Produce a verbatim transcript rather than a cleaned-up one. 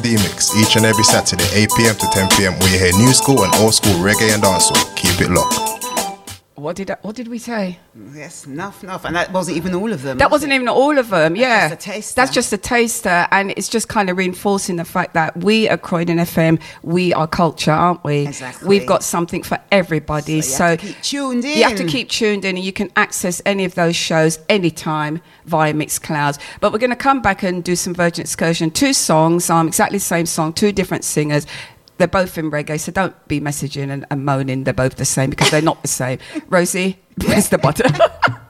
D-Mix each and every Saturday, eight p.m. to ten p.m. where you hear new school and old school reggae and dancehall. Keep it locked. What did I, what did we say? Yes, enough, enough. And that wasn't even all of them. That was wasn't it? even all of them, yeah. That's just a taster. That's just a taster, and it's just kind of reinforcing the fact that we at Croydon F M, we are culture, aren't we? Exactly. We've got something for everybody. So So, you have to keep tuned in. You have to keep tuned in, and you can access any of those shows anytime via Mixcloud. But we're going to come back and do some Virgin Excursion. Two songs, um, exactly the same song, two different singers. They're both in reggae, so don't be messaging and, and moaning they're both the same, because they're not the same. Rosie, press the button.